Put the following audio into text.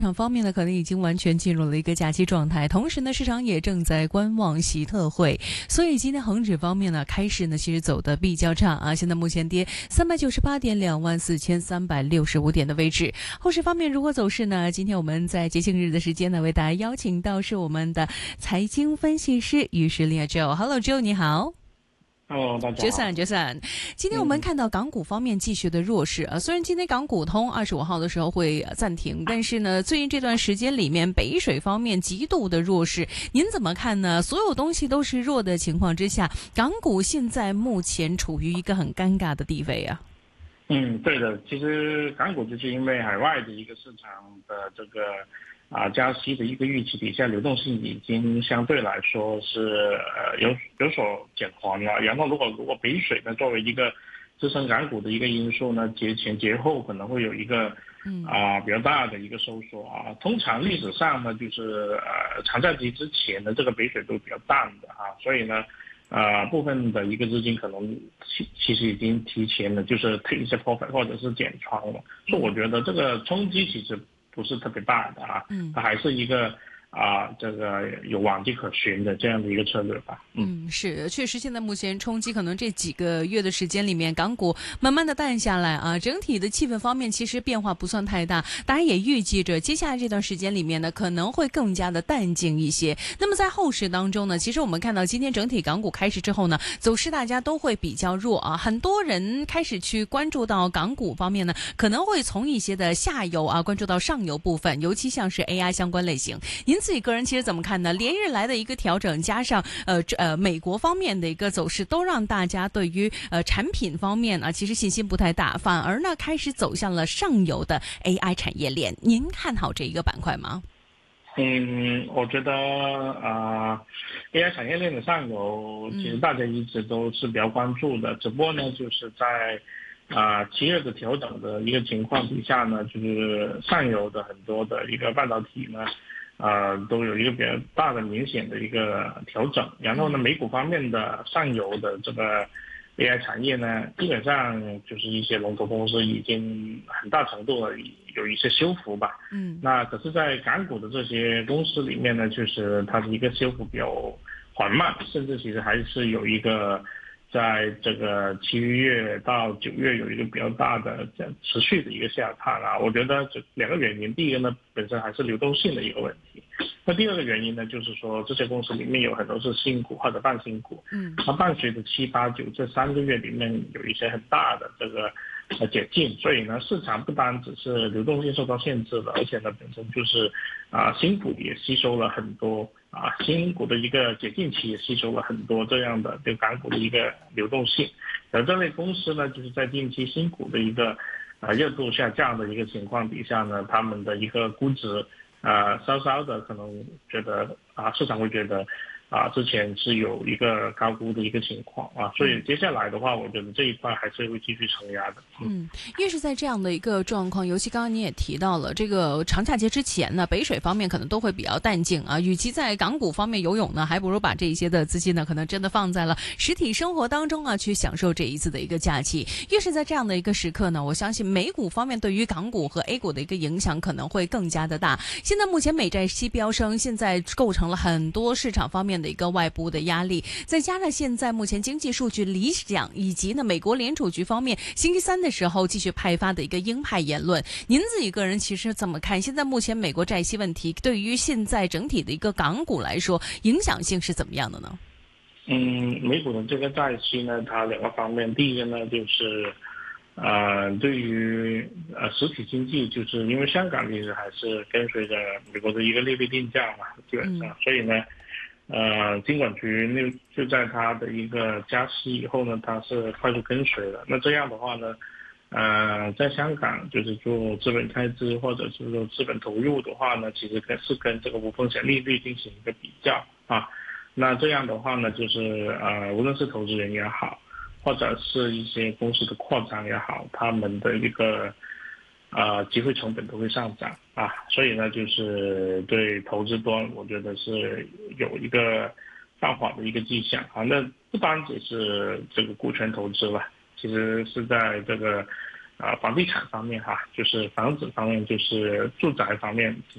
市场方面呢，可能已经完全进入了一个假期状态，同时呢，市场也正在观望习特会，所以今天恒指方面呢，开市呢其实走的比较差啊，现在目前跌398点，24365点的位置。后市方面如何走势呢？今天我们在节庆日的时间呢，为大家邀请到是我们的财经分析师于是利亚 Joe。Hello Joe， 你好。 Hello，大家好。 决算，今天我们看到港股方面继续的弱势啊。虽然今天港股通25号的时候会暂停，但是呢，最近这段时间里面，北水方面极度的弱势。您怎么看呢？所有东西都是弱的情况之下，港股现在目前处于一个很尴尬的地位啊。 对的，其实港股就是因为海外的一个市场的这个加息的一个预期底下，流动性已经相对来说是有所减缓了。然后如果北水呢作为一个支撑港股的一个因素呢，节前节后可能会有一个比较大的一个收缩啊。通常历史上呢，就是长假期之前的这个北水都比较淡的啊，所以呢。部分的一个资金可能其实已经提前的，就是 take 一些 profit 或者是减仓了，所以我觉得这个冲击其实不是特别大的啊，它还是一个这个有往迹可循的这样的一个策略吧。 是，确实现在目前冲击可能这几个月的时间里面，港股慢慢的淡下来啊，整体的气氛方面其实变化不算太大，当然也预计着接下来这段时间里面呢，可能会更加的淡静一些。那么在后市当中呢，其实我们看到今天整体港股开市之后呢，走势大家都会比较弱啊，很多人开始去关注到港股方面呢，可能会从一些的下游关注到上游部分，尤其像是 AI 相关类型。您自己个人其实怎么看呢？连日来的一个调整，加上美国方面的一个走势，都让大家对于产品方面其实信心不太大，反而呢开始走向了上游的 AI 产业链。您看好这一个板块吗？ 我觉得AI 产业链的上游，其实大家一直都是比较关注的，只不过呢，就是在7月的调整的一个情况底下呢，就是上游的很多的一个半导体呢。都有一个比较大的明显的一个调整，然后呢，美股方面的上游的这个 AI 产业呢，基本上就是一些龙头公司已经很大程度的有一些修复吧。那可是，在港股的这些公司里面呢，就是它的一个修复比较缓慢，甚至其实还是有一个。在这个7月到9月有一个比较大的持续的一个下探啊，我觉得这两个原因，第一个呢本身还是流动性的一个问题，那第二个原因呢就是说这些公司里面有很多是新股或者半新股，它伴随着7、8、9这3个月里面有一些很大的这个解禁，所以呢市场不单只是流动性受到限制了，而且呢本身就是新股也吸收了很多。新股的一个解禁期也吸收了很多这样的对港股的一个流动性，而这类公司呢，就是在近期新股的一个热度下降的一个情况底下呢，他们的一个估值稍稍的可能觉得市场会觉得之前是有一个高估的一个情况所以接下来的话，我觉得这一块还是会继续承压的。 越是在这样的一个状况，尤其刚刚你也提到了，这个长假节之前呢，北水方面可能都会比较淡静啊。与其在港股方面游泳呢，还不如把这一些的资金呢，可能真的放在了实体生活当中去享受这一次的一个假期。越是在这样的一个时刻呢，我相信美股方面对于港股和 A 股的一个影响可能会更加的大。现在目前美债息飙升，现在构成了很多市场方面的一个外部的压力，再加上现在目前经济数据理想，以及呢美国联储局方面星期三的时候继续派发的一个鹰派言论，您自己个人其实怎么看？现在目前美国债息问题对于现在整体的一个港股来说，影响性是怎么样的呢？ 美股的这个债息呢，它两个方面，第一个呢就是对于实体经济，就是因为香港其实还是跟随着美国的一个利率定价嘛，基本上，所以呢。金管局就在它的一个加息以后呢，它是快速跟随了。那这样的话呢，在香港就是做资本开支或者是说资本投入的话呢，其实是跟这个无风险利率进行一个比较那这样的话呢，就是无论是投资人也好，或者是一些公司的扩张也好，他们的一个机会成本都会上涨所以呢，就是对投资端，我觉得是有一个放缓的一个迹象那不单只是这个股权投资了，其实是在这个房地产方面哈，就是房子方面，就是住宅方面，